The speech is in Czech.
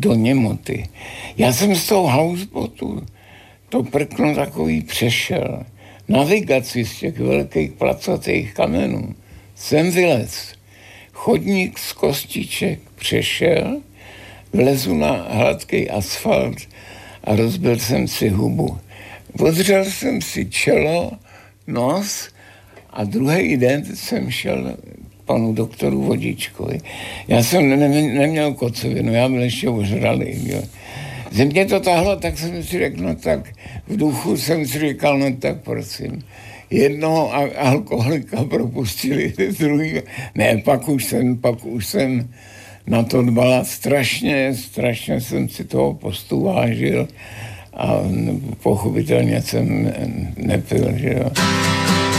do němoty. Já jsem z toho houseboatu, to prkno takový přešel. Navigaci z těch velkých placatých kamenů jsem vylez. Chodník z kostiček přešel, vlezu na hladký asfalt a rozbil jsem si hubu. Odřel jsem si čelo, nos a druhý den jsem šel k panu doktoru Vodičkovi. Já jsem neměl kocovinu, já byl ještě ožralý. Že mě to tahlo, tak jsem si řekl, no tak v duchu jsem si říkal, no tak prosím. Jednoho alkoholika propustili, druhý. Ne, pak už jsem na to dbala strašně jsem si toho postu vážil a pochopitelně jsem nepil, že jo.